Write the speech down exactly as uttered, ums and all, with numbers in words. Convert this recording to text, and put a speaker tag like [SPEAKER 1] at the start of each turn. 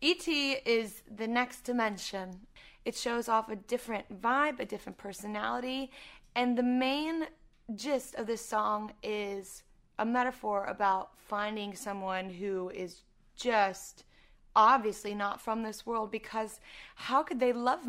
[SPEAKER 1] E T is the next dimension. It shows off a different vibe, a different personality, and the main gist of this song is a metaphor about finding someone who is just obviously not from this world, because how could they love